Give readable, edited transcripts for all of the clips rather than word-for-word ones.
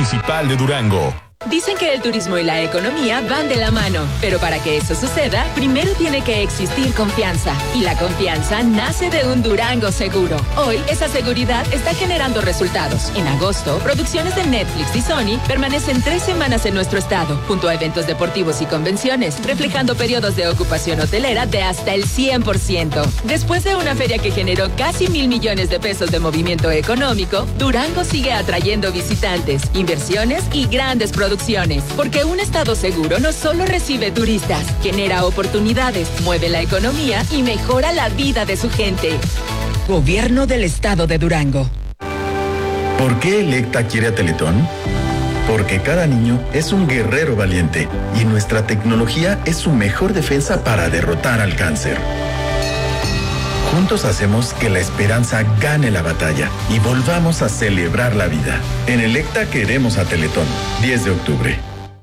Municipal de Durango. Dicen que el turismo y la economía van de la mano, pero para que eso suceda, primero tiene que existir confianza. Y la confianza nace de un Durango seguro. Hoy, esa seguridad está generando resultados. En agosto, producciones de Netflix y Sony permanecen 3 semanas en nuestro estado, junto a eventos deportivos y convenciones, reflejando periodos de ocupación hotelera de hasta el 100%. Después de una feria que generó casi 1,000 millones de pesos de movimiento económico, Durango sigue atrayendo visitantes, inversiones y grandes producciones. Porque un estado seguro no solo recibe turistas, genera oportunidades, mueve la economía y mejora la vida de su gente. Gobierno del Estado de Durango. ¿Por qué Electa quiere a Teletón? Porque cada niño es un guerrero valiente y nuestra tecnología es su mejor defensa para derrotar al cáncer. Juntos hacemos que la esperanza gane la batalla y volvamos a celebrar la vida. En Electa queremos a Teletón. 10 de octubre.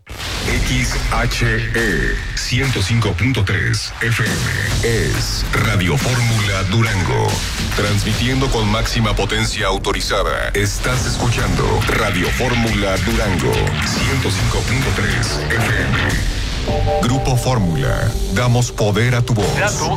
XHE 105.3 FM es Radio Fórmula Durango. Transmitiendo con máxima potencia autorizada. Estás escuchando Radio Fórmula Durango 105.3 FM. Grupo Fórmula. Damos poder a tu voz.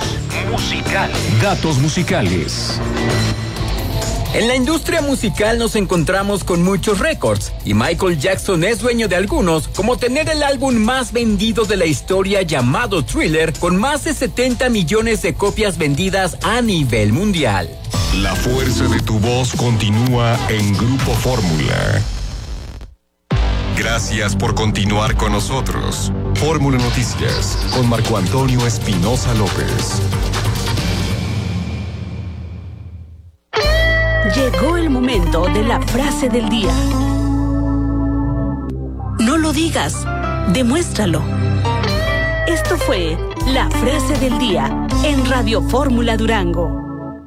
Datos musicales. En la industria musical nos encontramos con muchos récords, y Michael Jackson es dueño de algunos, como tener el álbum más vendido de la historia llamado Thriller, con más de 70 millones de copias vendidas a nivel mundial. La fuerza de tu voz continúa en Grupo Fórmula. Gracias por continuar con nosotros. Fórmula Noticias con Marco Antonio Espinosa López. Llegó el momento de la frase del día. No lo digas, demuéstralo. Esto fue la frase del día en Radio Fórmula Durango.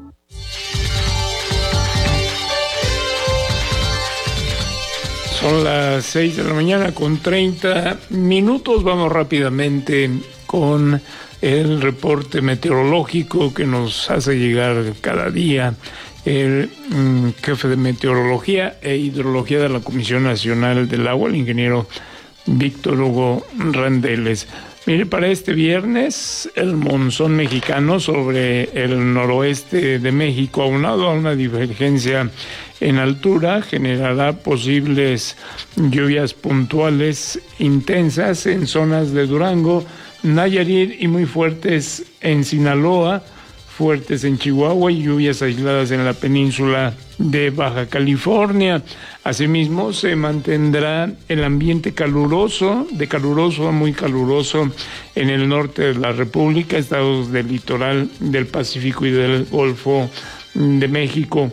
Son las 6 de la mañana con 30 minutos. Vamos rápidamente con el reporte meteorológico que nos hace llegar cada día el jefe de Meteorología e Hidrología de la Comisión Nacional del Agua, el ingeniero Víctor Hugo Randeles. Mire, para este viernes, el monzón mexicano sobre el noroeste de México, aunado a una divergencia en altura, generará posibles lluvias puntuales intensas en zonas de Durango, Nayarit y muy fuertes en Sinaloa, fuertes en Chihuahua y lluvias aisladas en la península de Baja California. Asimismo, se mantendrá el ambiente caluroso, de caluroso a muy caluroso en el norte de la República, estados del litoral del Pacífico y del Golfo de México.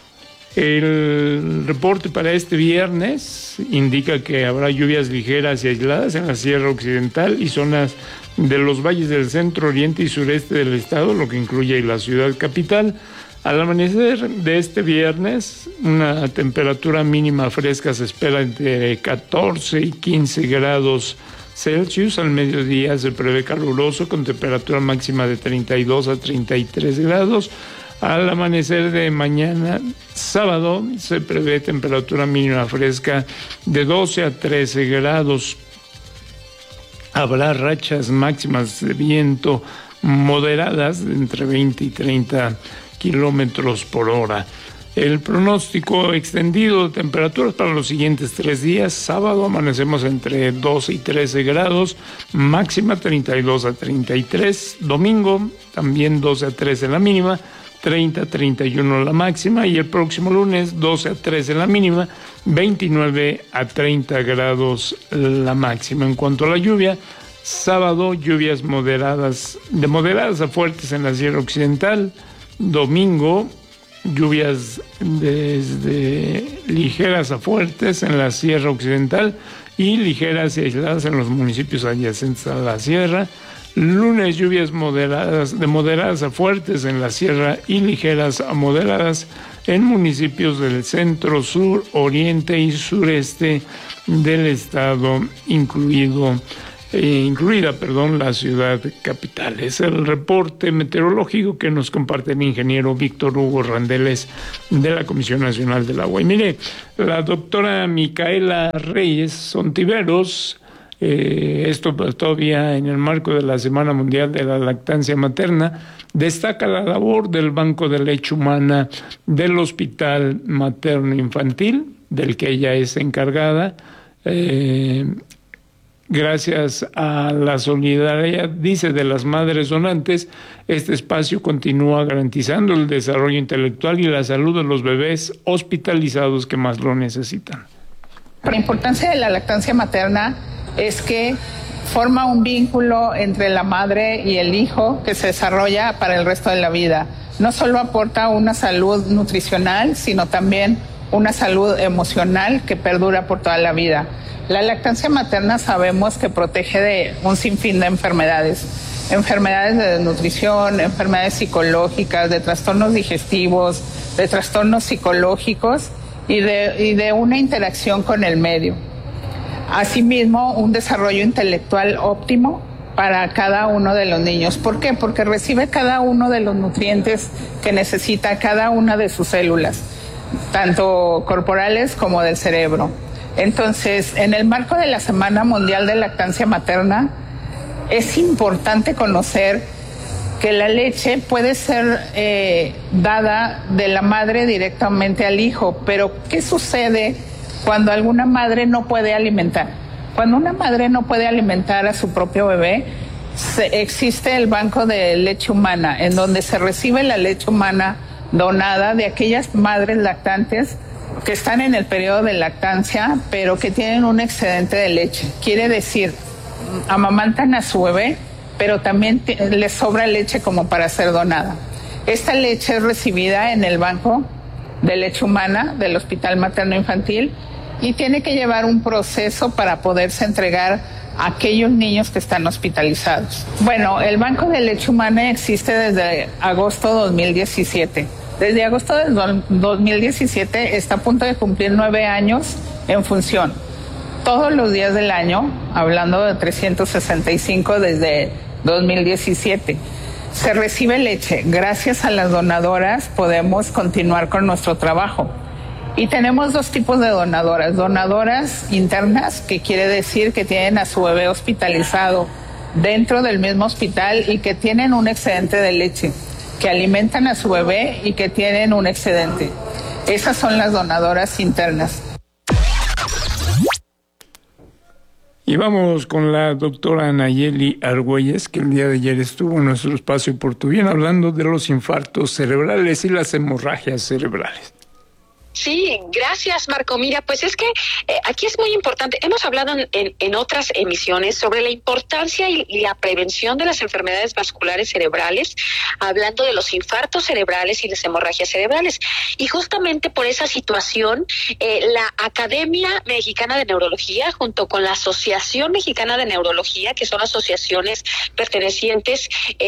El reporte para este viernes indica que habrá lluvias ligeras y aisladas en la Sierra Occidental y zonas de los valles del centro, oriente y sureste del estado, lo que incluye la ciudad capital. Al amanecer de este viernes, una temperatura mínima fresca se espera entre 14 y 15 grados Celsius. Al mediodía se prevé caluroso con temperatura máxima de 32 a 33 grados. Al amanecer de mañana, sábado, se prevé temperatura mínima fresca de 12 a 13 grados. Habrá rachas máximas de viento moderadas de entre 20 y 30 kilómetros por hora. El pronóstico extendido de temperaturas para los siguientes 3 días. Sábado amanecemos entre 12 y 13 grados, máxima 32 a 33. Domingo también 12 a 13 la mínima, 30 a 31 la máxima. Y el próximo lunes 12 a 13 la mínima, 29 a 30 grados la máxima. En cuanto a la lluvia, sábado lluvias moderadas, de moderadas a fuertes en la Sierra Occidental. Domingo, lluvias desde ligeras a fuertes en la Sierra Occidental y ligeras y aisladas en los municipios adyacentes a la sierra. Lunes, lluvias moderadas, de moderadas a fuertes en la sierra y ligeras a moderadas en municipios del centro, sur, oriente y sureste del estado, incluido incluida la ciudad capital. Es el reporte meteorológico que nos comparte el ingeniero Víctor Hugo Randeles de la Comisión Nacional del Agua. Y mire, la doctora Micaela Reyes Ontiveros, esto todavía en el marco de la Semana Mundial de la Lactancia Materna, destaca la labor del Banco de Leche Humana del Hospital Materno Infantil, del que ella es encargada. Gracias a la solidaridad, dice, de las madres donantes, este espacio continúa garantizando el desarrollo intelectual y la salud de los bebés hospitalizados que más lo necesitan. La importancia de la lactancia materna es que forma un vínculo entre la madre y el hijo que se desarrolla para el resto de la vida. No solo aporta una salud nutricional, sino también una salud emocional que perdura por toda la vida. La lactancia materna sabemos que protege de un sinfín de enfermedades de desnutrición, enfermedades psicológicas, de trastornos digestivos, de trastornos psicológicos y de una interacción con el medio. Asimismo, un desarrollo intelectual óptimo para cada uno de los niños. ¿Por qué? Porque recibe cada uno de los nutrientes que necesita cada una de sus células, tanto corporales como del cerebro. Entonces, en el marco de la Semana Mundial de Lactancia Materna, es importante conocer que la leche puede ser dada de la madre directamente al hijo, pero ¿qué sucede cuando alguna madre no puede alimentar? Cuando una madre no puede alimentar a su propio bebé, existe el Banco de Leche Humana, en donde se recibe la leche humana donada de aquellas madres lactantes que están en el periodo de lactancia, pero que tienen un excedente de leche. Quiere decir, amamantan a su bebé, pero también les sobra leche como para ser donada. Esta leche es recibida en el Banco de Leche Humana del Hospital Materno Infantil y tiene que llevar un proceso para poderse entregar a aquellos niños que están hospitalizados. Bueno, el Banco de Leche Humana existe desde agosto de 2017. Desde agosto de 2017 está a punto de cumplir 9 años en función. Todos los días del año, hablando de 365 desde 2017, se recibe leche. Gracias a las donadoras podemos continuar con nuestro trabajo. Y tenemos 2 tipos de donadoras. Donadoras internas, que quiere decir que tienen a su bebé hospitalizado dentro del mismo hospital y que tienen un excedente de leche, que alimentan a su bebé y que tienen un excedente. Esas son las donadoras internas. Y vamos con la doctora Nayeli Argüelles, que el día de ayer estuvo en nuestro espacio Por Tu Bien hablando de los infartos cerebrales y las hemorragias cerebrales. Sí, gracias, Marco. Mira, pues es que aquí es muy importante. Hemos hablado en otras emisiones sobre la importancia y la prevención de las enfermedades vasculares cerebrales, hablando de los infartos cerebrales y las hemorragias cerebrales. Y justamente por esa situación, la Academia Mexicana de Neurología, junto con la Asociación Mexicana de Neurología, que son asociaciones pertenecientes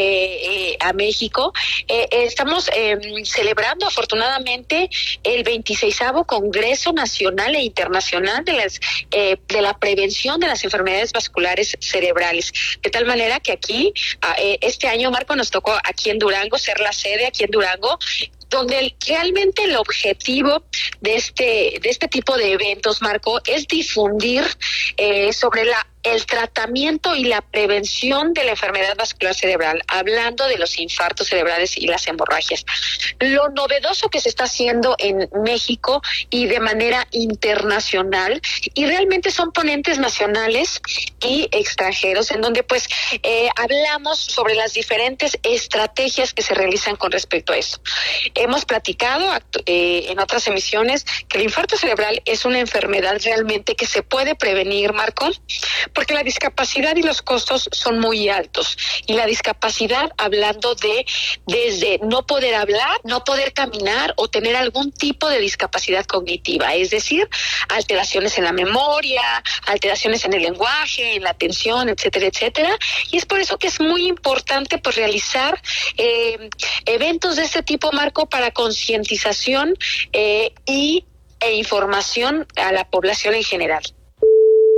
a México, estamos celebrando afortunadamente el 26º Congreso Nacional e Internacional de la prevención de las enfermedades vasculares cerebrales. De tal manera que aquí, este año, Marco, nos tocó aquí en Durango, ser la sede aquí en Durango, donde realmente el objetivo de este tipo de eventos, Marco, es difundir sobre el tratamiento y la prevención de la enfermedad vascular cerebral, hablando de los infartos cerebrales y las hemorragias. Lo novedoso que se está haciendo en México y de manera internacional, y realmente son ponentes nacionales y extranjeros, en donde pues hablamos sobre las diferentes estrategias que se realizan con respecto a eso. Hemos platicado en otras emisiones que el infarto cerebral es una enfermedad realmente que se puede prevenir, Marco, porque la discapacidad y los costos son muy altos. Y la discapacidad, hablando de desde no poder hablar, no poder caminar o tener algún tipo de discapacidad cognitiva, es decir, alteraciones en la memoria, alteraciones en el lenguaje, en la atención, etcétera, etcétera. Y es por eso que es muy importante pues realizar eventos de este tipo, Marco, para concientización e información a la población en general.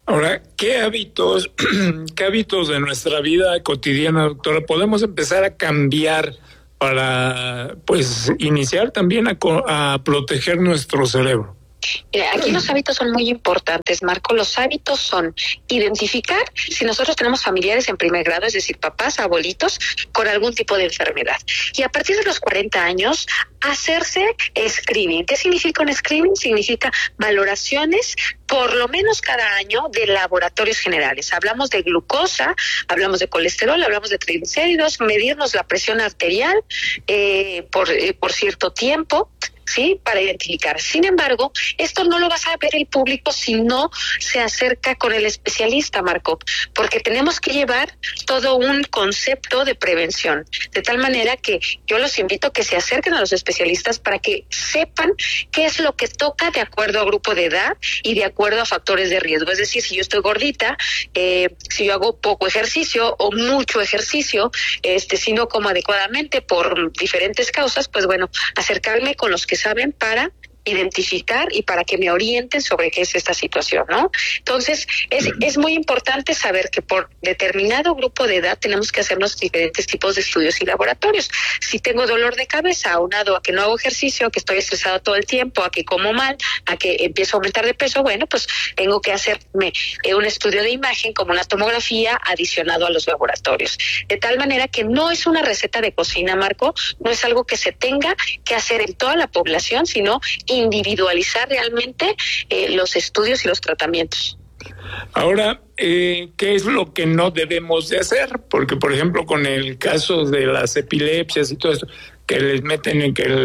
Ahora, ¿qué hábitos de nuestra vida cotidiana, doctora, podemos empezar a cambiar para, pues, iniciar también a proteger nuestro cerebro? Mira, aquí los hábitos son muy importantes, Marco. Los hábitos son identificar si nosotros tenemos familiares en primer grado, es decir, papás, abuelitos, con algún tipo de enfermedad. Y a partir de los 40 años, hacerse screening. ¿Qué significa un screening? Significa valoraciones por lo menos cada año de laboratorios generales. Hablamos de glucosa, hablamos de colesterol, hablamos de triglicéridos, medirnos la presión arterial por cierto tiempo, ¿sí? Para identificar. Sin embargo, esto no lo vas a ver el público si no se acerca con el especialista, Marco, porque tenemos que llevar todo un concepto de prevención, de tal manera que yo los invito a que se acerquen a los especialistas para que sepan qué es lo que toca de acuerdo a grupo de edad y de acuerdo a factores de riesgo. Es decir, si yo estoy gordita, si yo hago poco ejercicio o mucho ejercicio, si no como adecuadamente por diferentes causas, pues bueno, acercarme con los que saben para identificar y para que me orienten sobre qué es esta situación, ¿no? Entonces, es muy importante saber que por determinado grupo de edad tenemos que hacernos diferentes tipos de estudios y laboratorios. Si tengo dolor de cabeza, aunado a que no hago ejercicio, a que estoy estresado todo el tiempo, a que como mal, a que empiezo a aumentar de peso, bueno, pues tengo que hacerme un estudio de imagen como una tomografía adicionado a los laboratorios. De tal manera que no es una receta de cocina, Marco, no es algo que se tenga que hacer en toda la población, sino individualizar realmente los estudios y los tratamientos. Ahora, ¿qué es lo que no debemos de hacer? Porque, por ejemplo, con el caso de las epilepsias y todo esto, que les meten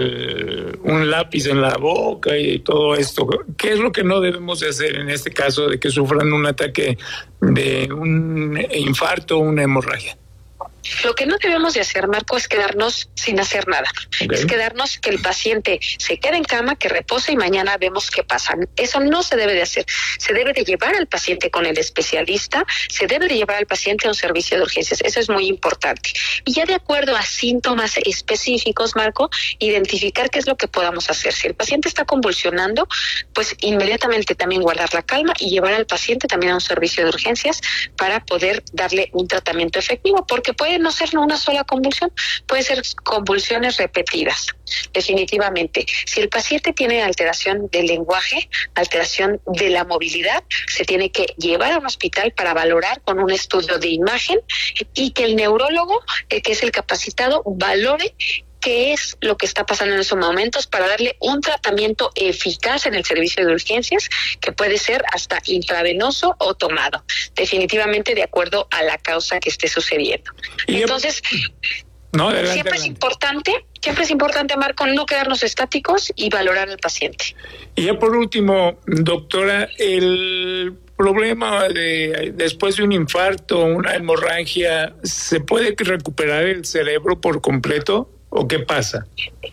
un lápiz en la boca y todo esto, ¿qué es lo que no debemos de hacer en este caso de que sufran un ataque de un infarto o una hemorragia? Lo que no debemos de hacer, Marco, es quedarnos sin hacer nada. Okay. Es quedarnos que el paciente se quede en cama, que repose y mañana vemos qué pasa. Eso no se debe de hacer. Se debe de llevar al paciente con el especialista, se debe de llevar al paciente a un servicio de urgencias. Eso es muy importante. Y ya de acuerdo a síntomas específicos, Marco, identificar qué es lo que podamos hacer. Si el paciente está convulsionando, pues inmediatamente también guardar la calma y llevar al paciente también a un servicio de urgencias para poder darle un tratamiento efectivo, porque puede no ser una sola convulsión, puede ser convulsiones repetidas, definitivamente. Si el paciente tiene alteración del lenguaje, alteración de la movilidad, se tiene que llevar a un hospital para valorar con un estudio de imagen y que el neurólogo, que es el capacitado, valore qué es lo que está pasando en esos momentos para darle un tratamiento eficaz en el servicio de urgencias, que puede ser hasta intravenoso o tomado, definitivamente de acuerdo a la causa que esté sucediendo. Entonces, siempre es importante, Marco, no quedarnos estáticos y valorar al paciente. Y ya por último, doctora, el problema después de un infarto, una hemorragia, ¿se puede recuperar el cerebro por completo? ¿O qué pasa?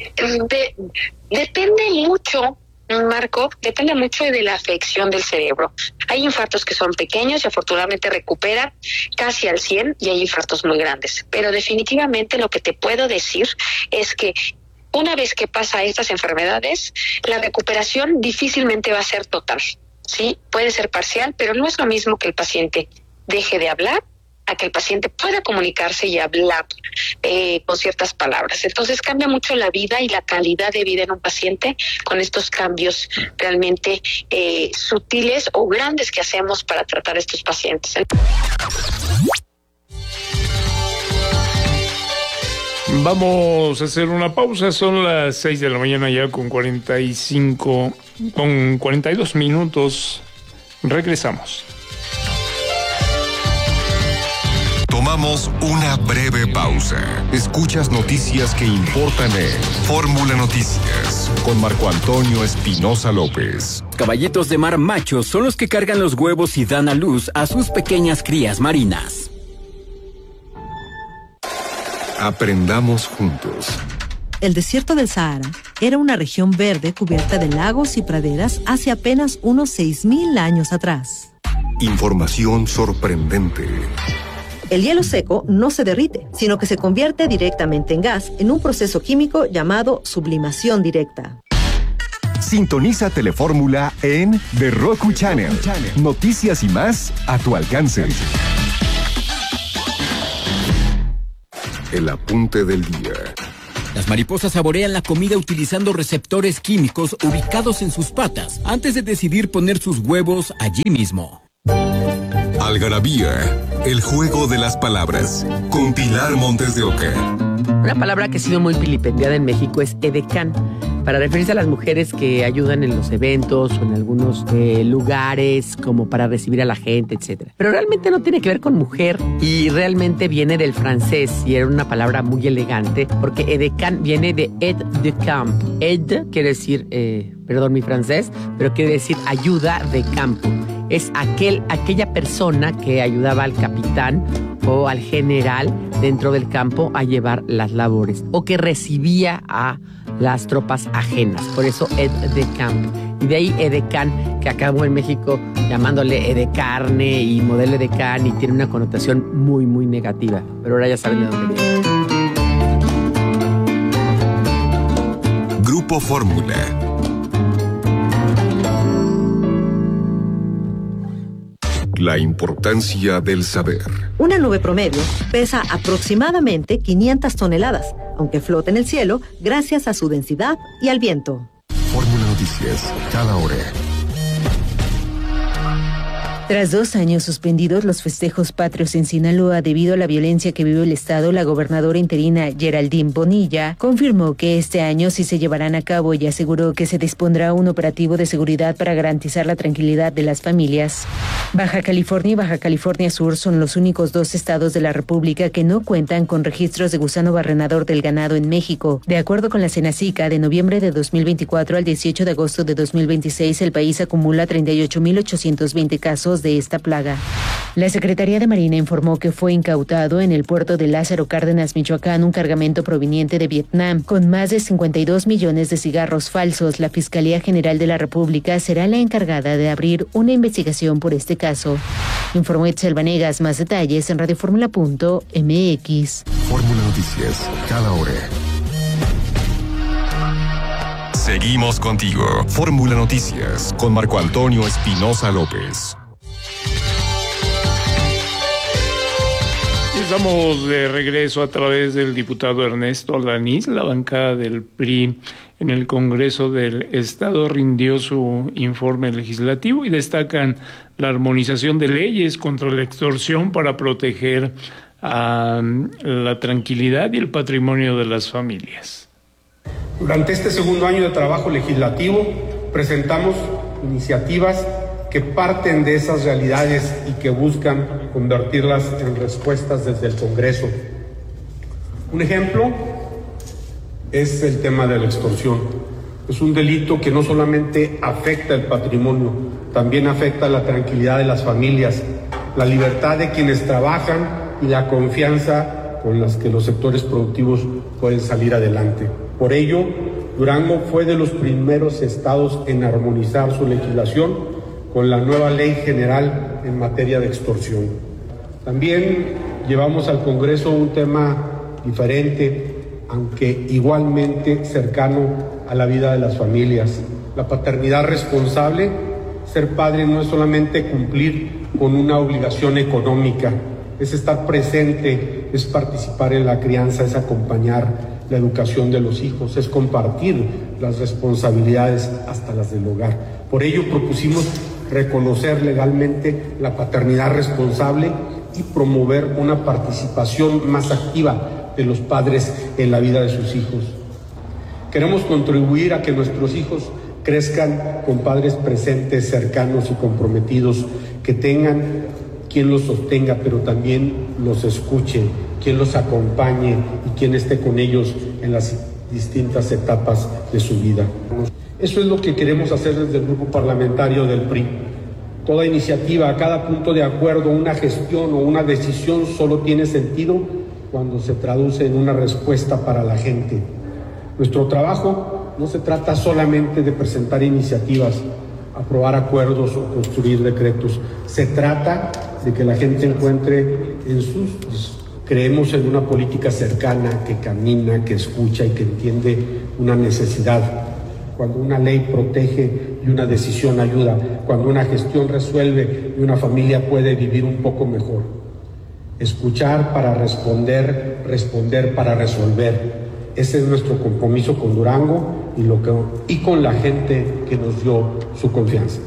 Depende mucho, Marco, depende mucho de la afección del cerebro. Hay infartos que son pequeños y afortunadamente recuperan casi al 100 y hay infartos muy grandes. Pero definitivamente lo que te puedo decir es que una vez que pasa estas enfermedades, la recuperación difícilmente va a ser total. Sí, puede ser parcial, pero no es lo mismo que el paciente deje de hablar a que el paciente pueda comunicarse y hablar con ciertas palabras. Entonces cambia mucho la vida y la calidad de vida en un paciente con estos cambios realmente sutiles o grandes que hacemos para tratar a estos pacientes. Vamos a hacer una pausa, son las 6 de la mañana ya con 42 minutos. Regresamos. Tomamos una breve pausa. Escuchas noticias que importan en Fórmula Noticias con Marco Antonio Espinosa López. Caballitos de mar machos son los que cargan los huevos y dan a luz a sus pequeñas crías marinas. Aprendamos juntos. El desierto del Sahara era una región verde cubierta de lagos y praderas hace apenas unos 6.000 años atrás. Información sorprendente. El hielo seco no se derrite, sino que se convierte directamente en gas en un proceso químico llamado sublimación directa. Sintoniza Telefórmula en The Roku Channel. Noticias y más a tu alcance. El apunte del día. Las mariposas saborean la comida utilizando receptores químicos ubicados en sus patas antes de decidir poner sus huevos allí mismo. Algarabía, el juego de las palabras, con Pilar Montes de Oca. Una palabra que ha sido muy vilipendiada en México es edecán, para referirse a las mujeres que ayudan en los eventos o en algunos lugares como para recibir a la gente, etc. Pero realmente no tiene que ver con mujer y realmente viene del francés y era una palabra muy elegante porque edecán viene de aide de camp. Aide quiere decir, perdón mi francés, pero quiere decir ayuda de campo. Es aquella persona que ayudaba al capitán o al general dentro del campo a llevar las labores o que recibía a las tropas ajenas. Por eso aide de camp. Y de ahí edecán, que acabó en México llamándole edecarne y modelo edecán y tiene una connotación muy, muy negativa. Pero ahora ya saben de dónde viene. Grupo Fórmula. La importancia del saber. Una nube promedio pesa aproximadamente 500 toneladas, aunque flota en el cielo gracias a su densidad y al viento. Fórmula Noticias, cada hora. Tras 2 años suspendidos los festejos patrios en Sinaloa debido a la violencia que vive el estado, la gobernadora interina Geraldine Bonilla confirmó que este año sí se llevarán a cabo y aseguró que se dispondrá un operativo de seguridad para garantizar la tranquilidad de las familias. Baja California y Baja California Sur son los únicos 2 estados de la República que no cuentan con registros de gusano barrenador del ganado en México. De acuerdo con la Senacica, de noviembre de 2024 al 18 de agosto de 2026, el país acumula 38.820 casos de esta plaga. La Secretaría de Marina informó que fue incautado en el puerto de Lázaro Cárdenas, Michoacán, un cargamento proveniente de Vietnam con más de 52 millones de cigarros falsos. La Fiscalía General de la República será la encargada de abrir una investigación por este caso. Informó Itzel Vanegas. Más detalles en radioformula.mx. Fórmula Noticias, cada hora. Seguimos contigo. Fórmula Noticias con Marco Antonio Espinosa López. Estamos de regreso a través del diputado Ernesto Alaniz. La bancada del PRI en el Congreso del Estado rindió su informe legislativo y destacan la armonización de leyes contra la extorsión para proteger a la tranquilidad y el patrimonio de las familias. Durante este segundo año de trabajo legislativo presentamos iniciativas que parten de esas realidades y que buscan convertirlas en respuestas desde el Congreso. Un ejemplo es el tema de la extorsión. Es un delito que no solamente afecta el patrimonio, también afecta la tranquilidad de las familias, la libertad de quienes trabajan y la confianza con las que los sectores productivos pueden salir adelante. Por ello, Durango fue de los primeros estados en armonizar su legislación con la nueva Ley General en materia de extorsión. También llevamos al Congreso un tema diferente, aunque igualmente cercano a la vida de las familias. La paternidad responsable. Ser padre no es solamente cumplir con una obligación económica, es estar presente, es participar en la crianza, es acompañar la educación de los hijos, es compartir las responsabilidades hasta las del hogar. Por ello propusimos reconocer legalmente la paternidad responsable y promover una participación más activa de los padres en la vida de sus hijos. Queremos contribuir a que nuestros hijos crezcan con padres presentes, cercanos y comprometidos, que tengan quien los sostenga, pero también los escuche, quien los acompañe y quien esté con ellos en las distintas etapas de su vida. Eso es lo que queremos hacer desde el grupo parlamentario del PRI. Toda iniciativa, cada punto de acuerdo, una gestión o una decisión solo tiene sentido cuando se traduce en una respuesta para la gente. Nuestro trabajo no se trata solamente de presentar iniciativas, aprobar acuerdos o construir decretos. Se trata de que la gente encuentre en sus... Creemos en una política cercana, que camina, que escucha y que entiende una necesidad. cuando una ley protege y una decisión ayuda, cuando una gestión resuelve y una familia puede vivir un poco mejor. Escuchar para responder, responder para resolver. Ese es nuestro compromiso con Durango y con la gente que nos dio su confianza.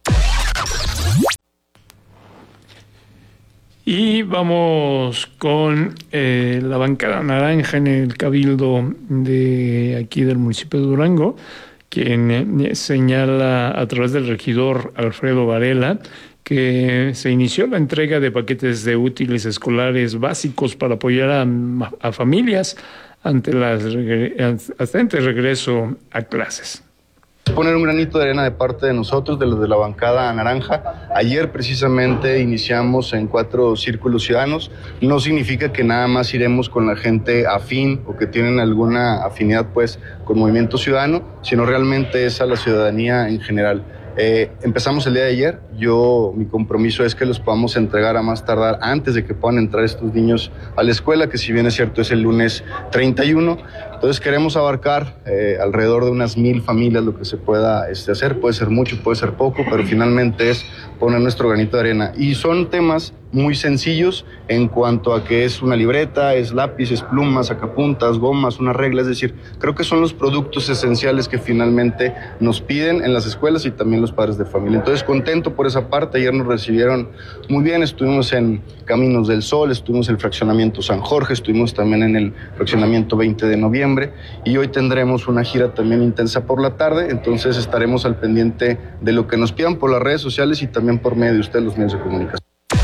Y vamos con la bancada naranja en el Cabildo de aquí del municipio de Durango, quien señala a través del regidor Alfredo Varela que se inició la entrega de paquetes de útiles escolares básicos para apoyar a familias ante el regreso a clases. Poner un granito de arena de parte de nosotros, de los de la bancada naranja. Ayer precisamente iniciamos en 4 círculos ciudadanos. No significa que nada más iremos con la gente afín o que tienen alguna afinidad pues con Movimiento Ciudadano, sino realmente es a la ciudadanía en general. Empezamos el día de ayer. Mi compromiso es que los podamos entregar a más tardar antes de que puedan entrar estos niños a la escuela, que si bien es cierto es el lunes 31. Entonces queremos abarcar alrededor de unas 1,000 familias lo que se pueda hacer. Puede ser mucho, puede ser poco, pero finalmente es poner nuestro granito de arena. Y son temas muy sencillos en cuanto a que es una libreta, es lápices, plumas, sacapuntas, gomas, una regla. Es decir, creo que son los productos esenciales que finalmente nos piden en las escuelas y también los padres de familia. Entonces contento por esa parte. Ayer nos recibieron muy bien, estuvimos en Caminos del Sol, estuvimos en el fraccionamiento San Jorge, estuvimos también en el fraccionamiento 20 de noviembre y hoy tendremos una gira también intensa por la tarde. Entonces estaremos al pendiente de lo que nos pidan por las redes sociales y también por medio de ustedes, los medios de comunicación.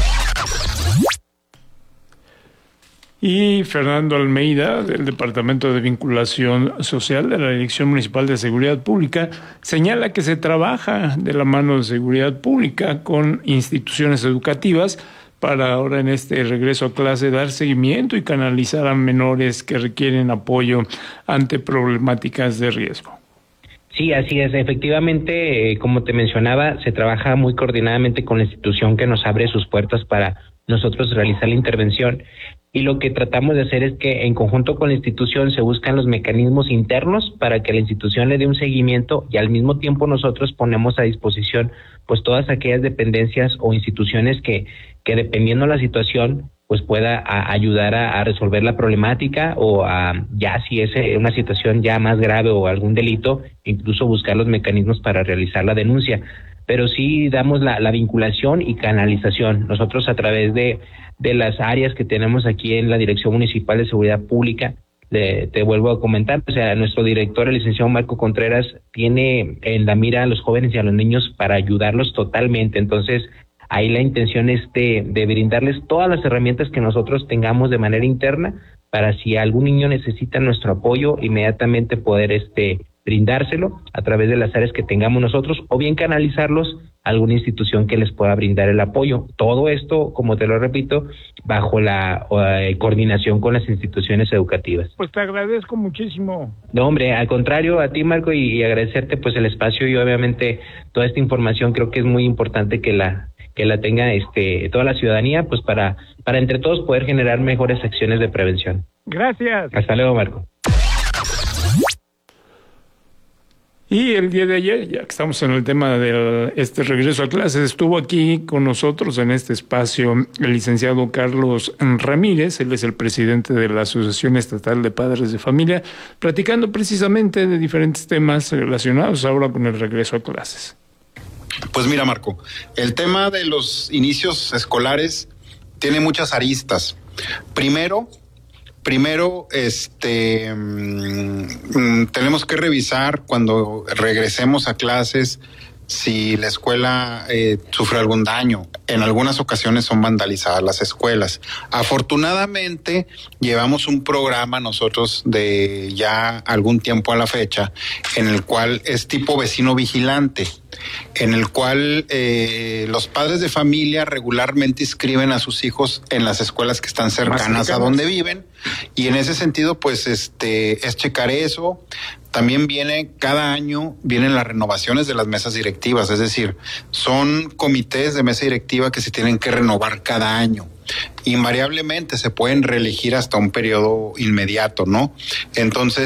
Y Fernando Almeida, del Departamento de Vinculación Social de la Dirección Municipal de Seguridad Pública, señala que se trabaja de la mano de Seguridad Pública con instituciones educativas para ahora en este regreso a clase dar seguimiento y canalizar a menores que requieren apoyo ante problemáticas de riesgo. Sí, así es. Efectivamente, como te mencionaba, se trabaja muy coordinadamente con la institución que nos abre sus puertas para nosotros realizar la intervención. Y lo que tratamos de hacer es que en conjunto con la institución se buscan los mecanismos internos para que la institución le dé un seguimiento y al mismo tiempo nosotros ponemos a disposición pues todas aquellas dependencias o instituciones que dependiendo la situación pues pueda ayudar a resolver la problemática o ya si es una situación ya más grave o algún delito, incluso buscar los mecanismos para realizar la denuncia. Pero sí damos la vinculación y canalización. Nosotros a través de las áreas que tenemos aquí en la Dirección Municipal de Seguridad Pública, te vuelvo a comentar, o sea, nuestro director, el licenciado Marco Contreras, tiene en la mira a los jóvenes y a los niños para ayudarlos totalmente. Entonces, ahí la intención es de brindarles todas las herramientas que nosotros tengamos de manera interna para si algún niño necesita nuestro apoyo, inmediatamente poder brindárselo a través de las áreas que tengamos nosotros o bien canalizarlos a alguna institución que les pueda brindar el apoyo. Todo esto, como te lo repito, bajo la coordinación con las instituciones educativas. Pues te agradezco muchísimo. No, hombre, al contrario, a ti, Marco, y agradecerte pues el espacio y obviamente toda esta información. Creo que es muy importante que la tenga toda la ciudadanía pues para entre todos poder generar mejores acciones de prevención. Gracias. Hasta luego, Marco. Y el día de ayer, ya que estamos en el tema de regreso a clases, estuvo aquí con nosotros en este espacio el licenciado Carlos Ramírez. Él es el presidente de la Asociación Estatal de Padres de Familia, platicando precisamente de diferentes temas relacionados ahora con el regreso a clases. Pues mira, Marco, el tema de los inicios escolares tiene muchas aristas. Primero, tenemos que revisar cuando regresemos a clases si la escuela sufre algún daño. En algunas ocasiones son vandalizadas las escuelas. Afortunadamente, llevamos un programa nosotros de ya algún tiempo a la fecha, en el cual es tipo vecino vigilante, en el cual los padres de familia regularmente inscriben a sus hijos en las escuelas que están cercanas a donde viven, y en ese sentido pues es checar eso. También cada año vienen las renovaciones de las mesas directivas, es decir, son comités de mesa directiva que se tienen que renovar cada año. Invariablemente se pueden reelegir hasta un periodo inmediato, ¿no? Entonces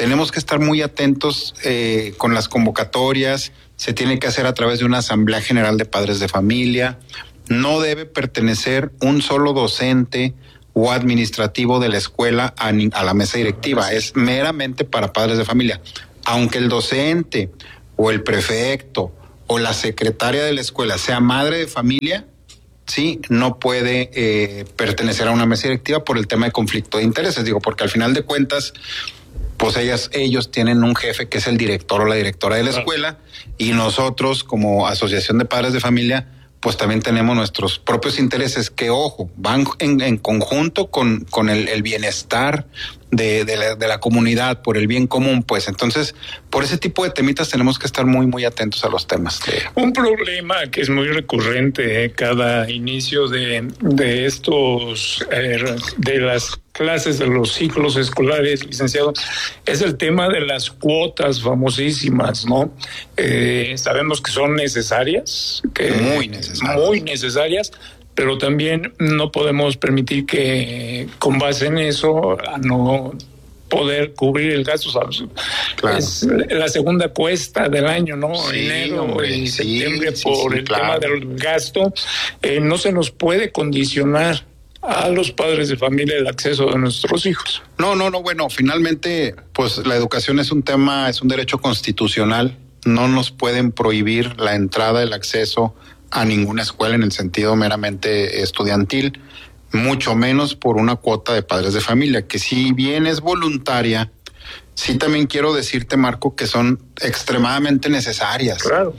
tenemos que estar muy atentos con las convocatorias. Se tiene que hacer a través de una asamblea general de padres de familia. No debe pertenecer un solo docente o administrativo de la escuela a la mesa directiva. Es meramente para padres de familia. Aunque el docente o el prefecto o la secretaria de la escuela sea madre de familia, sí, no puede pertenecer a una mesa directiva por el tema de conflicto de intereses. Digo, porque al final de cuentas, pues ellos tienen un jefe que es el director o la directora de la escuela, y nosotros como asociación de padres de familia pues también tenemos nuestros propios intereses que, ojo, van en conjunto con el bienestar de la comunidad, por el bien común, pues. Entonces, por ese tipo de temitas tenemos que estar muy, muy atentos a los temas. Un problema que es muy recurrente cada inicio de estos, de las clases de los ciclos escolares, licenciado, es el tema de las cuotas famosísimas, ¿no? Sabemos que son necesarias, muy necesarias, pero también no podemos permitir que con base en eso a no poder cubrir el gasto. Claro. Es la segunda cuesta del año, ¿no? Sí, enero y septiembre por el tema del gasto. No se nos puede condicionar a los padres de familia el acceso de nuestros hijos. No, bueno, finalmente, pues la educación es un tema, es un derecho constitucional. No nos pueden prohibir la entrada, el acceso a ninguna escuela en el sentido meramente estudiantil, mucho menos por una cuota de padres de familia, que si bien es voluntaria, sí también quiero decirte, Marco, que son extremadamente necesarias. Claro.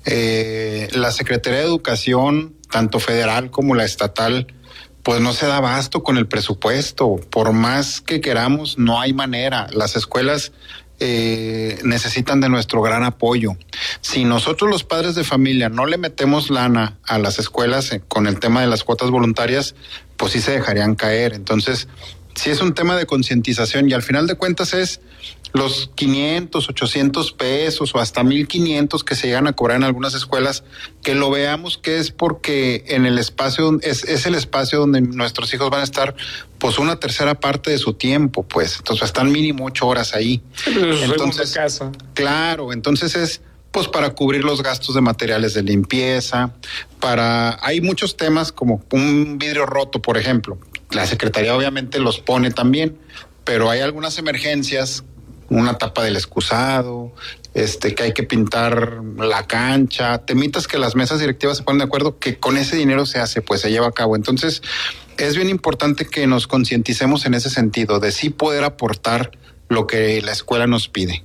La Secretaría de Educación, tanto federal como la estatal, pues no se da abasto con el presupuesto. Por más que queramos, no hay manera. Las escuelas necesitan de nuestro gran apoyo. Si nosotros los padres de familia no le metemos lana a las escuelas con el tema de las cuotas voluntarias, pues sí se dejarían caer. Entonces, sí es un tema de concientización, y al final de cuentas es los 500, 800 pesos o hasta 1,500 que se llegan a cobrar en algunas escuelas, que lo veamos que es porque en el espacio, es el espacio donde nuestros hijos van a estar pues una tercera parte de su tiempo, pues. Entonces están mínimo 8 horas ahí. Entonces, casa. Claro, entonces es pues para cubrir los gastos de materiales de limpieza, hay muchos temas como un vidrio roto, por ejemplo. La Secretaría obviamente los pone también, pero hay algunas emergencias, una tapa del excusado, que hay que pintar la cancha, temitas que las mesas directivas se ponen de acuerdo que con ese dinero se hace, pues se lleva a cabo. Entonces, es bien importante que nos concienticemos en ese sentido, de sí poder aportar lo que la escuela nos pide.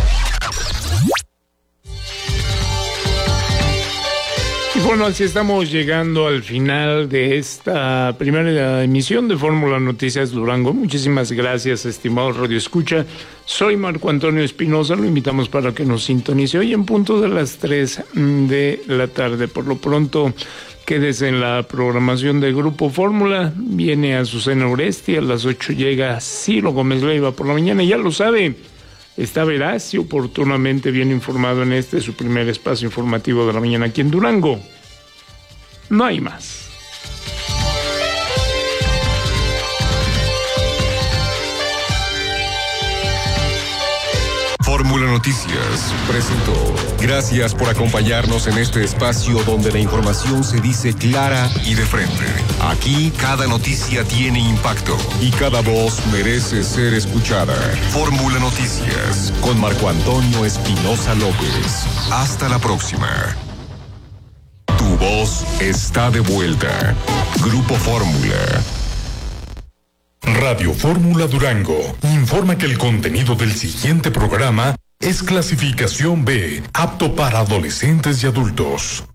Y bueno, así estamos llegando al final de esta primera emisión de Fórmula Noticias Durango. Muchísimas gracias, estimado Radio Escucha. Soy Marco Antonio Espinosa, lo invitamos para que nos sintonice hoy en punto de las 3 de la tarde. Por lo pronto, quédese en la programación de Grupo Fórmula. Viene Azucena Oresti, a las 8 llega Ciro Gómez Leiva por la mañana, ya lo sabe. Está veraz y oportunamente bien informado en su primer espacio informativo de la mañana aquí en Durango. No hay más. Fórmula Noticias presentó. Gracias por acompañarnos en este espacio donde la información se dice clara y de frente. Aquí cada noticia tiene impacto y cada voz merece ser escuchada. Fórmula Noticias con Marco Antonio Espinosa López. Hasta la próxima. Tu voz está de vuelta. Grupo Fórmula. Radio Fórmula Durango informa que el contenido del siguiente programa es clasificación B, apto para adolescentes y adultos.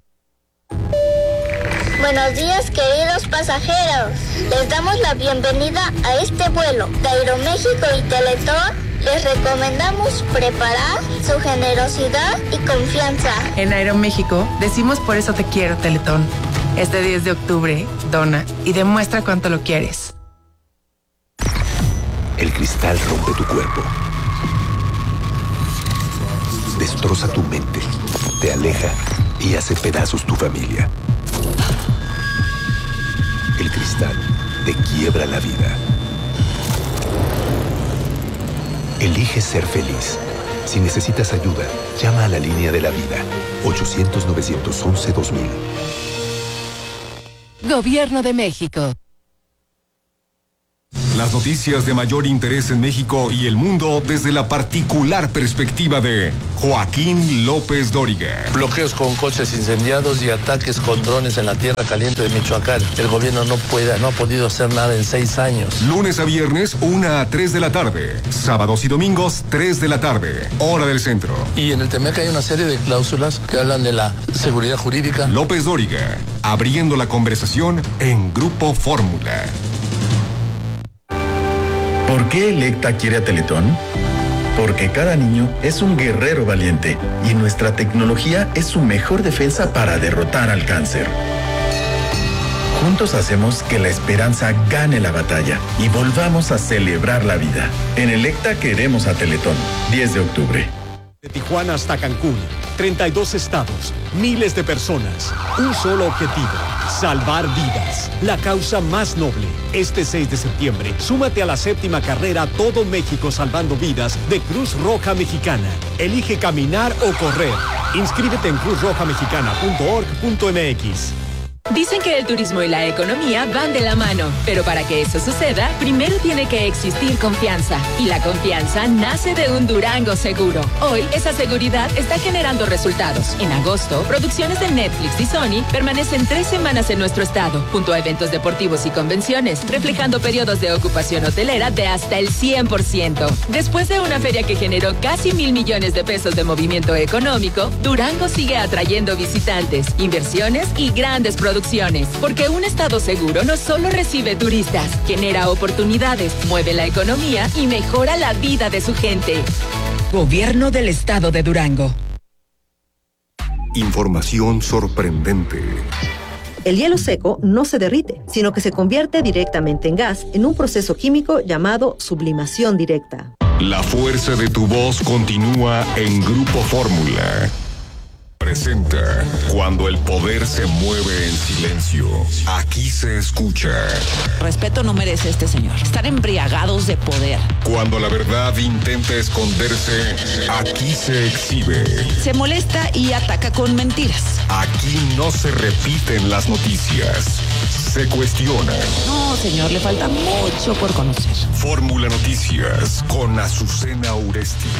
Buenos días, queridos pasajeros. Les damos la bienvenida a este vuelo. De Aeroméxico y Teletón les recomendamos preparar su generosidad y confianza. En Aeroméxico decimos por eso te quiero, Teletón. Este 10 de octubre, dona y demuestra cuánto lo quieres. El cristal rompe tu cuerpo, destroza tu mente, te aleja y hace pedazos tu familia. El cristal te quiebra la vida. Elige ser feliz. Si necesitas ayuda, llama a la línea de la vida. 800-911-2000. Gobierno de México. Las noticias de mayor interés en México y el mundo desde la particular perspectiva de Joaquín López Dóriga. Bloqueos con coches incendiados y ataques con drones en la tierra caliente de Michoacán. El gobierno no ha podido hacer nada en 6 años. Lunes a viernes, 1 a 3 de la tarde. Sábados y domingos, 3 de la tarde. Hora del centro. Y en el TEMEC hay una serie de cláusulas que hablan de la seguridad jurídica. López Dóriga, abriendo la conversación en Grupo Fórmula. ¿Por qué Electa quiere a Teletón? Porque cada niño es un guerrero valiente y nuestra tecnología es su mejor defensa para derrotar al cáncer. Juntos hacemos que la esperanza gane la batalla y volvamos a celebrar la vida. En Electa queremos a Teletón. 10 de octubre. De Tijuana hasta Cancún, 32 estados, miles de personas, un solo objetivo, salvar vidas. La causa más noble. Este 6 de septiembre, súmate a la 7ª carrera Todo México Salvando Vidas de Cruz Roja Mexicana. Elige caminar o correr. Inscríbete en cruzrojamexicana.org.mx. Dicen que el turismo y la economía van de la mano, pero para que eso suceda, primero tiene que existir confianza. Y la confianza nace de un Durango seguro. Hoy, esa seguridad está generando resultados. En agosto, producciones de Netflix y Sony permanecen 3 semanas en nuestro estado, junto a eventos deportivos y convenciones, reflejando periodos de ocupación hotelera de hasta el 100%. Después de una feria que generó casi 1,000 millones de pesos de movimiento económico, Durango sigue atrayendo visitantes, inversiones y grandes producciones. Porque un estado seguro no solo recibe turistas, genera oportunidades, mueve la economía y mejora la vida de su gente. Gobierno del Estado de Durango. Información sorprendente. El hielo seco no se derrite, sino que se convierte directamente en gas en un proceso químico llamado sublimación directa. La fuerza de tu voz continúa en Grupo Fórmula. Presenta Cuando el poder se mueve en silencio. Aquí se escucha. Respeto no merece este señor. Están embriagados de poder. Cuando la verdad intenta esconderse, aquí se exhibe. Se molesta y ataca con mentiras. Aquí no se repiten las noticias. Se cuestiona. No, señor, le falta mucho por conocer. Fórmula Noticias con Azucena Uresti.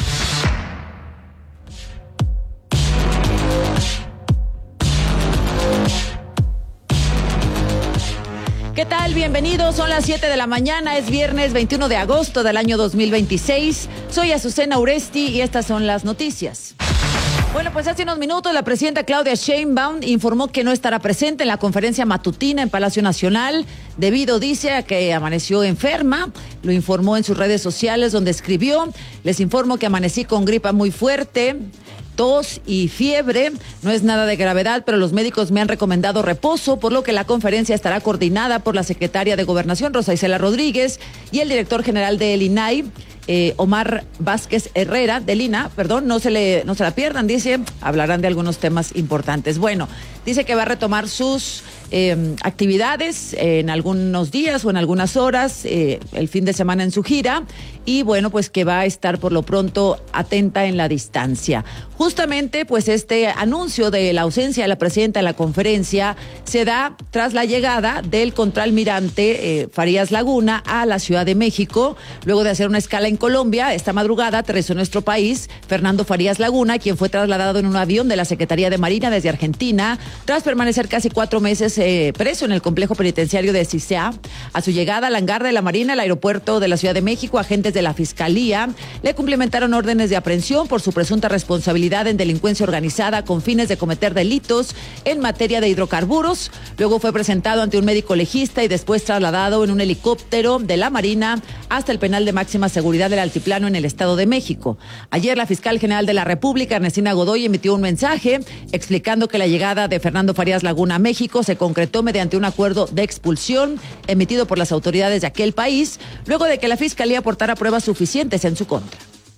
¿Qué tal? Bienvenidos, son las 7 de la mañana, es viernes 21 de agosto del año 2026. Soy Azucena Uresti y estas son las noticias. Bueno, pues hace unos minutos la presidenta Claudia Sheinbaum informó que no estará presente en la conferencia matutina en Palacio Nacional debido, dice, a que amaneció enferma. Lo informó en sus redes sociales donde escribió: les informo que amanecí con gripa muy fuerte, tos y fiebre. No es nada de gravedad, pero los médicos me han recomendado reposo, por lo que la conferencia estará coordinada por la secretaria de Gobernación, Rosa Isela Rodríguez, y el director general del INAI, Omar Vázquez Herrera, del INA, perdón, no se la pierdan, dice, hablarán de algunos temas importantes. Bueno, dice que va a retomar sus actividades en algunos días o en algunas horas, el fin de semana en su gira, y bueno, pues que va a estar por lo pronto atenta en la distancia. Justamente, pues este anuncio de la ausencia de la presidenta de la conferencia se da tras la llegada del contraalmirante Farías Laguna a la Ciudad de México, luego de hacer una escala en Colombia. Esta madrugada aterrizó en nuestro país Fernando Farías Laguna, quien fue trasladado en un avión de la Secretaría de Marina desde Argentina, tras permanecer casi 4 meses preso en el complejo penitenciario de Sisea. A su llegada al hangar de la Marina, el aeropuerto de la Ciudad de México, agentes de la Fiscalía le cumplimentaron órdenes de aprehensión por su presunta responsabilidad en delincuencia organizada con fines de cometer delitos en materia de hidrocarburos. Luego fue presentado ante un médico legista y después trasladado en un helicóptero de la Marina hasta el penal de máxima seguridad del Altiplano en el Estado de México. Ayer la fiscal general de la República, Ernestina Godoy, emitió un mensaje explicando que la llegada de Fernando Farías Laguna a México se concretó mediante un acuerdo de expulsión emitido por las autoridades de aquel país, luego de que la Fiscalía aportara pruebas suficientes en su contra.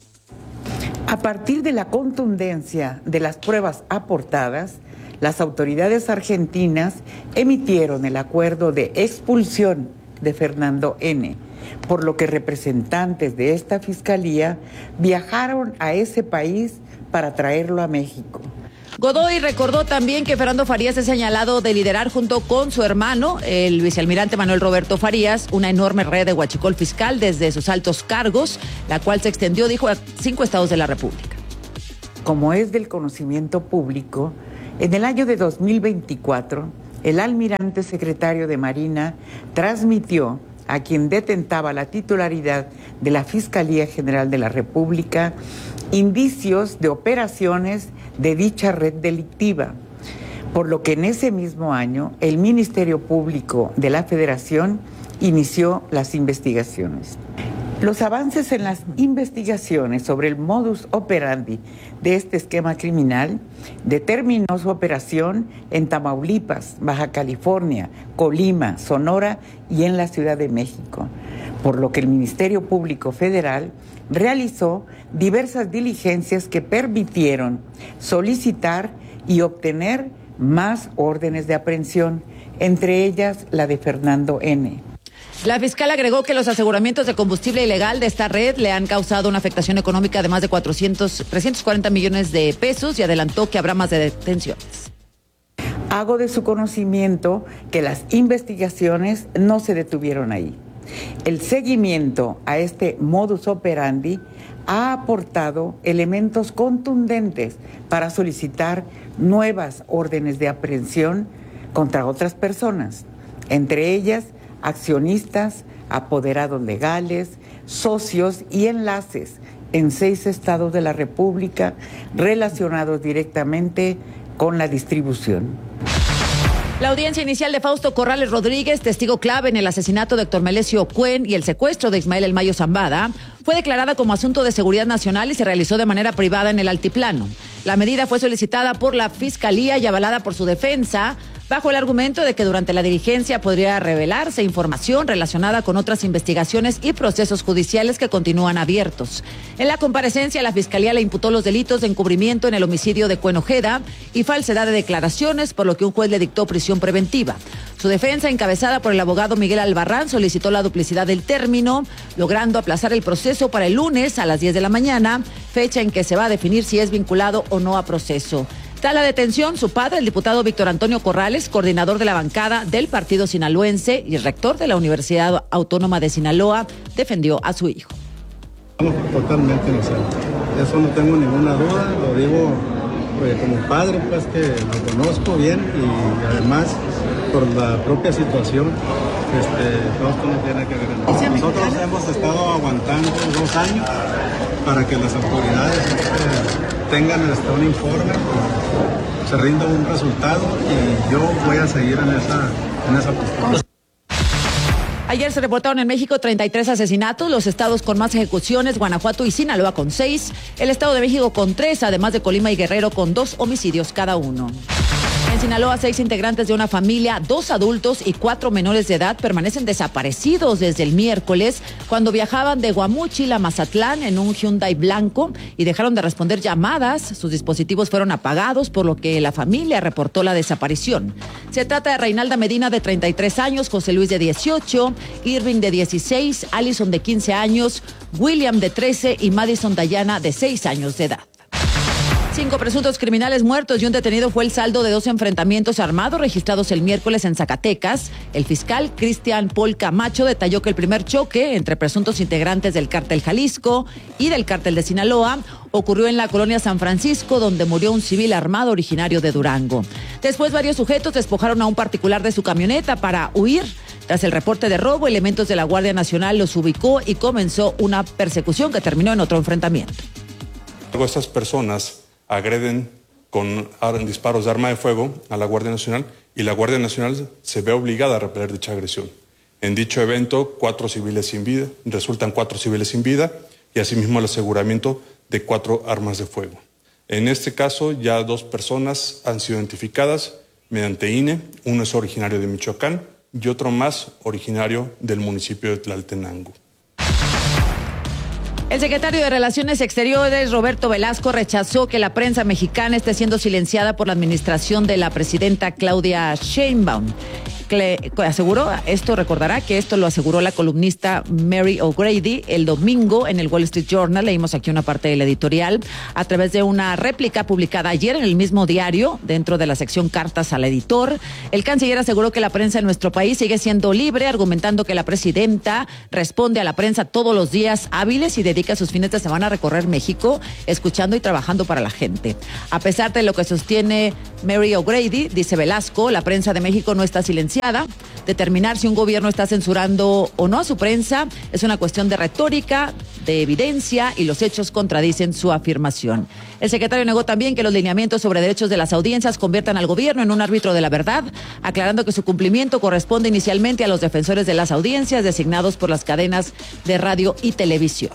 A partir de la contundencia de las pruebas aportadas, las autoridades argentinas emitieron el acuerdo de expulsión de Fernando N., por lo que representantes de esta fiscalía viajaron a ese país para traerlo a México. Godoy recordó también que Fernando Farías es señalado de liderar junto con su hermano, el vicealmirante Manuel Roberto Farías, una enorme red de huachicol fiscal desde sus altos cargos, la cual se extendió, dijo, a 5 estados de la República. Como es del conocimiento público, en el año de 2024, el almirante secretario de Marina transmitió a quien detentaba la titularidad de la Fiscalía General de la República indicios de operaciones de dicha red delictiva, por lo que en ese mismo año el Ministerio Público de la Federación inició las investigaciones. Los avances en las investigaciones sobre el modus operandi de este esquema criminal determinó su operación en Tamaulipas, Baja California, Colima, Sonora y en la Ciudad de México, por lo que el Ministerio Público Federal realizó diversas diligencias que permitieron solicitar y obtener más órdenes de aprehensión, entre ellas la de Fernando N. La fiscal agregó que los aseguramientos de combustible ilegal de esta red le han causado una afectación económica de más de 340 millones de pesos y adelantó que habrá más de detenciones. Hago de su conocimiento que las investigaciones no se detuvieron ahí. El seguimiento a este modus operandi ha aportado elementos contundentes para solicitar nuevas órdenes de aprehensión contra otras personas, entre ellas accionistas, apoderados legales, socios y enlaces en 6 estados de la República relacionados directamente con la distribución. La audiencia inicial de Fausto Corrales Rodríguez, testigo clave en el asesinato de Héctor Melesio Cuen y el secuestro de Ismael El Mayo Zambada, fue declarada como asunto de seguridad nacional y se realizó de manera privada en el altiplano. La medida fue solicitada por la Fiscalía y avalada por su defensa, bajo el argumento de que durante la diligencia podría revelarse información relacionada con otras investigaciones y procesos judiciales que continúan abiertos. En la comparecencia, la Fiscalía le imputó los delitos de encubrimiento en el homicidio de Cuen Ojeda y falsedad de declaraciones, por lo que un juez le dictó prisión preventiva. Su defensa, encabezada por el abogado Miguel Albarrán, solicitó la duplicidad del término, logrando aplazar el proceso para el lunes a las 10 de la mañana, fecha en que se va a definir si es vinculado o no a proceso. Tras la detención, su padre, el diputado Víctor Antonio Corrales, coordinador de la bancada del partido sinaloense y rector de la Universidad Autónoma de Sinaloa, defendió a su hijo. Totalmente inocente. Eso no tengo ninguna duda, lo digo como padre, pues que lo conozco bien y además por la propia situación, esto no tiene que ver con eso. Nosotros hemos estado aguantando 2 años para que las autoridades tengan un informe, se rinda un resultado y yo voy a seguir en esa postura. Ayer se reportaron en México 33 asesinatos, los estados con más ejecuciones, Guanajuato y Sinaloa con 6, el Estado de México con 3, además de Colima y Guerrero con 2 homicidios cada uno. En Sinaloa, 6 integrantes de una familia, 2 adultos y 4 menores de edad permanecen desaparecidos desde el miércoles cuando viajaban de Guamúchil a Mazatlán en un Hyundai blanco y dejaron de responder llamadas. Sus dispositivos fueron apagados, por lo que la familia reportó la desaparición. Se trata de Reinalda Medina, de 33 años, José Luis, de 18, Irving, de 16, Allison, de 15 años, William, de 13 y Madison Dayana, de 6 años de edad. 5 presuntos criminales muertos y un detenido fue el saldo de 2 enfrentamientos armados registrados el miércoles en Zacatecas. El fiscal Cristian Paul Camacho detalló que el primer choque entre presuntos integrantes del cártel Jalisco y del cártel de Sinaloa ocurrió en la colonia San Francisco, donde murió un civil armado originario de Durango. Después, varios sujetos despojaron a un particular de su camioneta para huir. Tras el reporte de robo, elementos de la Guardia Nacional los ubicó y comenzó una persecución que terminó en otro enfrentamiento. Estas personas agreden con disparos de arma de fuego a la Guardia Nacional y la Guardia Nacional se ve obligada a repeler dicha agresión. En dicho evento, 4 civiles sin vida, resultan 4 civiles sin vida y asimismo el aseguramiento de 4 armas de fuego. En este caso, ya 2 personas han sido identificadas mediante INE, uno es originario de Michoacán y otro más originario del municipio de Tlaltenango. El secretario de Relaciones Exteriores, Roberto Velasco, rechazó que la prensa mexicana esté siendo silenciada por la administración de la presidenta Claudia Sheinbaum. recordará que esto lo aseguró la columnista Mary O'Grady el domingo en el Wall Street Journal. Leímos aquí una parte del editorial a través de una réplica publicada ayer en el mismo diario, dentro de la sección Cartas al Editor. El canciller aseguró que la prensa en nuestro país sigue siendo libre, argumentando que la presidenta responde a la prensa todos los días hábiles y dedica sus fines de semana a recorrer México, escuchando y trabajando para la gente. A pesar de lo que sostiene Mary O'Grady, dice Velasco, la prensa de México no está silenciada. Determinar si un gobierno está censurando o no a su prensa es una cuestión de retórica, de evidencia, y los hechos contradicen su afirmación. El secretario negó también que los lineamientos sobre derechos de las audiencias conviertan al gobierno en un árbitro de la verdad, aclarando que su cumplimiento corresponde inicialmente a los defensores de las audiencias designados por las cadenas de radio y televisión.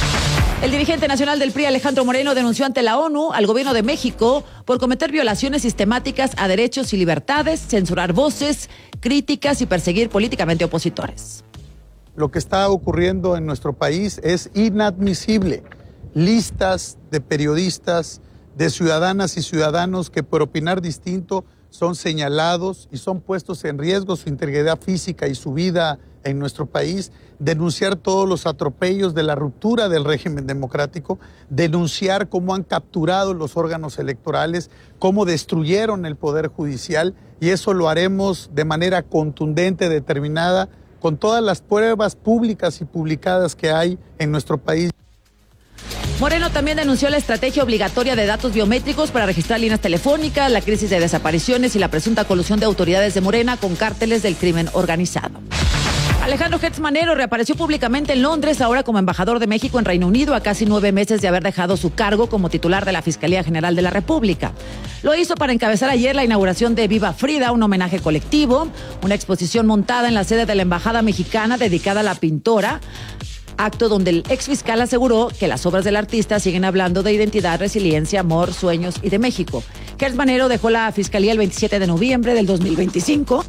El dirigente nacional del PRI, Alejandro Moreno, denunció ante la ONU al gobierno de México por cometer violaciones sistemáticas a derechos y libertades, censurar voces, críticas y perseguir políticamente opositores. Lo que está ocurriendo en nuestro país es inadmisible. Listas de periodistas, de ciudadanas y ciudadanos que por opinar distinto son señalados y son puestos en riesgo su integridad física y su vida en nuestro país, denunciar todos los atropellos de la ruptura del régimen democrático, denunciar cómo han capturado los órganos electorales, cómo destruyeron el Poder Judicial, y eso lo haremos de manera contundente, determinada, con todas las pruebas públicas y publicadas que hay en nuestro país. Moreno también denunció la estrategia obligatoria de datos biométricos para registrar líneas telefónicas, la crisis de desapariciones y la presunta colusión de autoridades de Morena con cárteles del crimen organizado. Alejandro Gertz Manero reapareció públicamente en Londres, ahora como embajador de México en Reino Unido, a casi 9 meses de haber dejado su cargo como titular de la Fiscalía General de la República. Lo hizo para encabezar ayer la inauguración de Viva Frida, un homenaje colectivo, una exposición montada en la sede de la Embajada Mexicana dedicada a la pintora, acto donde el exfiscal aseguró que las obras del artista siguen hablando de identidad, resiliencia, amor, sueños y de México. Gertz Manero dejó la Fiscalía el 27 de noviembre del 2025,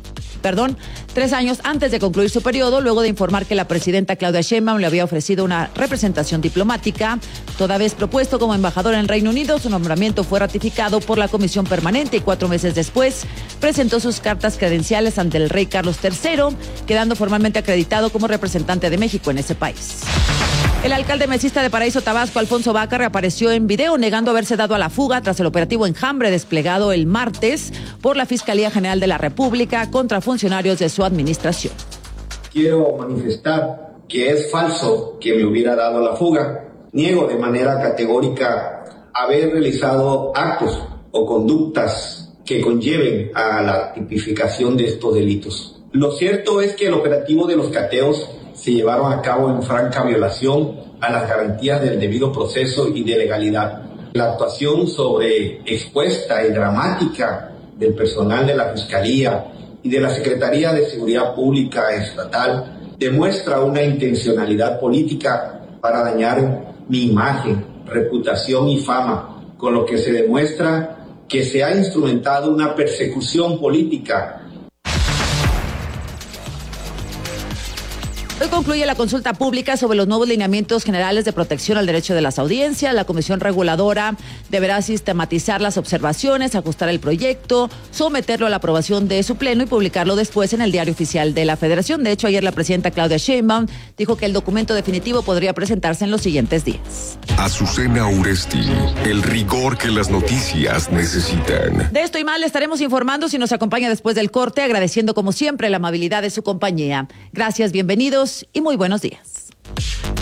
3 años antes de concluir su periodo, luego de informar que la presidenta Claudia Sheinbaum le había ofrecido una representación diplomática. Toda vez propuesto como embajador en Reino Unido, su nombramiento fue ratificado por la Comisión Permanente y 4 meses después presentó sus cartas credenciales ante el rey Carlos III, quedando formalmente acreditado como representante de México en ese país. El alcalde mesista de Paraíso, Tabasco, Alfonso Baca, reapareció en video negando haberse dado a la fuga tras el operativo Enjambre desplegado el martes por la Fiscalía General de la República contra funcionarios de su administración. Quiero manifestar que es falso que me hubiera dado a la fuga. Niego de manera categórica haber realizado actos o conductas que conlleven a la tipificación de estos delitos. Lo cierto es que el operativo de los cateos se llevaron a cabo en franca violación a las garantías del debido proceso y de legalidad. La actuación sobreexpuesta y dramática del personal de la Fiscalía y de la Secretaría de Seguridad Pública Estatal demuestra una intencionalidad política para dañar mi imagen, reputación y fama, con lo que se demuestra que se ha instrumentado una persecución política. Hoy concluye la consulta pública sobre los nuevos lineamientos generales de protección al derecho de las audiencias. La Comisión Reguladora deberá sistematizar las observaciones, ajustar el proyecto, someterlo a la aprobación de su pleno y publicarlo después en el Diario Oficial de la Federación. De hecho, ayer la presidenta Claudia Sheinbaum dijo que el documento definitivo podría presentarse en los siguientes días. Azucena Uresti, el rigor que las noticias necesitan. De esto y más le estaremos informando si nos acompaña después del corte, agradeciendo como siempre la amabilidad de su compañía. Gracias, bienvenidos y muy buenos días.